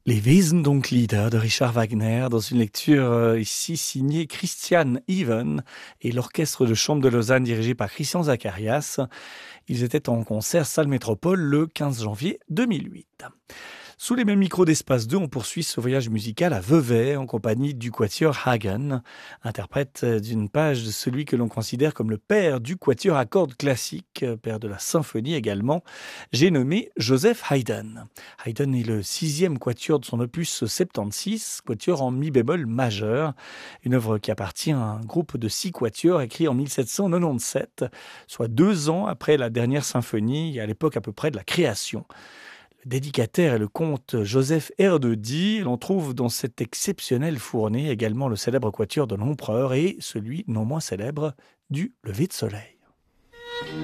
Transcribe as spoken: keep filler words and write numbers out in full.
Les Wesendonck-Lieder de Richard Wagner, dans une lecture euh, ici signée Christian Even et l'orchestre de chambre de Lausanne dirigé par Christian Zacharias. Ils étaient en concert salle Métropole le quinze janvier deux mille huit. Sous les mêmes micros d'Espace deux, on poursuit ce voyage musical à Vevey en compagnie du quatuor Hagen, interprète d'une page de celui que l'on considère comme le père du quatuor à cordes classique, père de la symphonie également. J'ai nommé Joseph Haydn. Haydn est le sixième quatuor de son opus soixante-seize, quatuor en mi bémol majeur, une œuvre qui appartient à un groupe de six quatuors écrit en mille sept cent quatre-vingt-dix-sept, soit deux ans après la dernière symphonie et à l'époque à peu près de la création. Le dédicataire est le comte Joseph Erdődy. L'on trouve dans cette exceptionnelle fournée également le célèbre quatuor de l'Empereur et celui non moins célèbre du Lever de soleil.